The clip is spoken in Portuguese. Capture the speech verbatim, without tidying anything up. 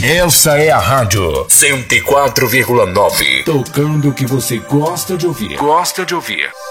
Essa é a rádio cento e quatro vírgula nove. Tocando o que você gosta de ouvir. Gosta de ouvir.